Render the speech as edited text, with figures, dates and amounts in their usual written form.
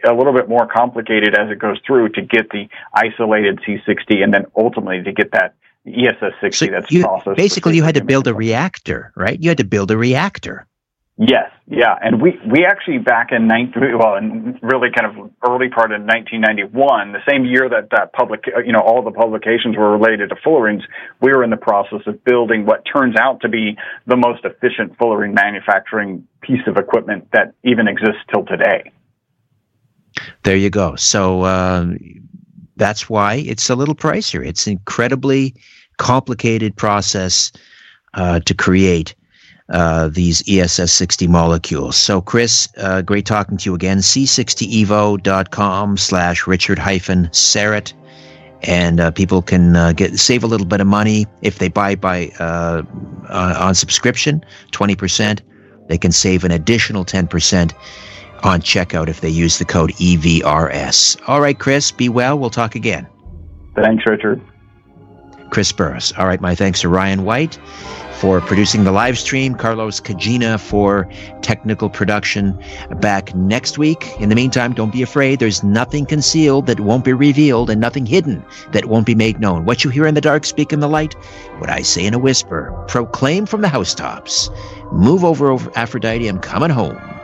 a little bit more complicated as it goes through to get the isolated C60 and then ultimately to get that ESS60 so that's you, processed. Basically, you had to build a reactor, right? You had to build a reactor. Yes, yeah, and we actually back in in really kind of early part of 1991, the same year that all the publications were related to fullerenes, we were in the process of building what turns out to be the most efficient fullerene manufacturing piece of equipment that even exists till today. There you go. So that's why it's a little pricier. It's an incredibly complicated process to create these ESS60 molecules. So, Chris, great talking to you again. c60evo.com/Richard-Serrett. And people can save a little bit of money if they buy on subscription, 20%. They can save an additional 10% on checkout if they use the code EVRS. All right, Chris, be well. We'll talk again. Thanks, Richard. Chris Burres. All right, my thanks to Ryan White for producing the live stream, Carlos Cagina for technical production. Back next week. In the meantime, don't be afraid. There's nothing concealed that won't be revealed and nothing hidden that won't be made known. What you hear in the dark, speak in the light. What I say in a whisper, proclaim from the housetops. Move over, Aphrodite, I'm coming home.